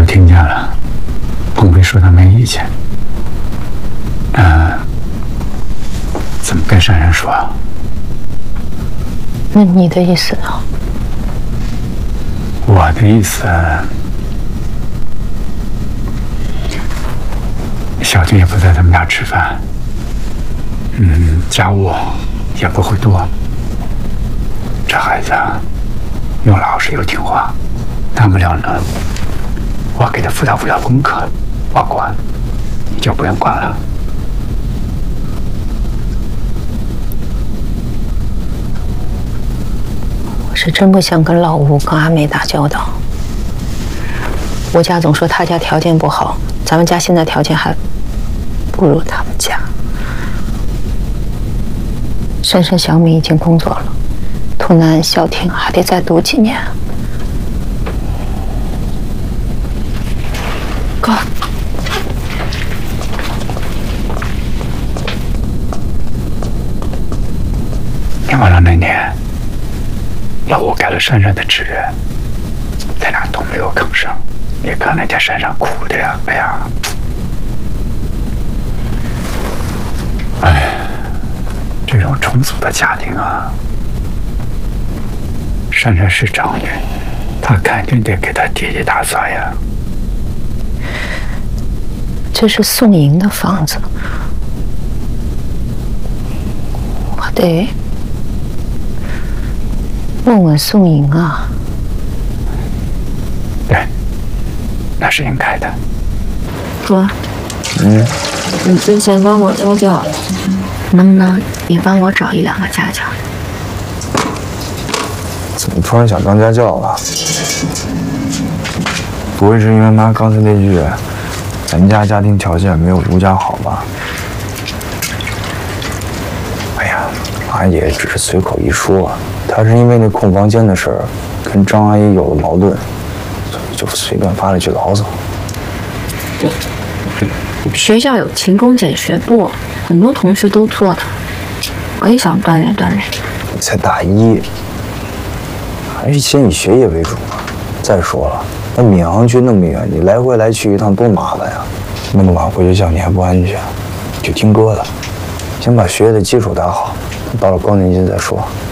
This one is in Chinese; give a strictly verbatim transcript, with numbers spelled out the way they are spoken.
听见了，鹏飞说他没意见。嗯、呃，怎么跟珊珊说啊？ 那你的意思呢？ 我的意思，小静也不在他们家吃饭，嗯，家务也不会多。这孩子又老实又听话，大不了呢，我给他辅导辅导功课，我管，你就不用管了。 我是真不想跟老吴、跟阿美打交道。我家总说他家条件不好，咱们家现在条件还不如他们家。珊珊、小米已经工作了，图南、小婷还得再读几年。哥， 你忘了那年，老吴改了珊珊的志愿，咱俩都没有吭声。你看那天珊珊哭的呀，哎呀，哎，这种重组的家庭啊，珊珊是长女，她肯定得给她弟弟打算呀。 这是宋莹的房子，我得问问宋莹啊。 对，那是应该的。 哥， 嗯， 你之前帮我家教，能不能也帮我找一两个家教？ 怎么突然想当家教了？不会是因为妈刚才那句“咱家家庭条件没有吴家好”吧？哎呀，妈也只是随口一说，她是因为那空房间的事儿跟张阿姨有了矛盾，所以就随便发了句牢骚。 学校有勤工俭学部，很多同事都做的，我也想锻炼锻炼。 你才大一，还是先以学业为主嘛。再说了，那闵行区那么远，你来回来去一趟多麻烦呀！那么晚回学校你还不安全，就听哥的，先把学业的基础打好，到了高年级再说。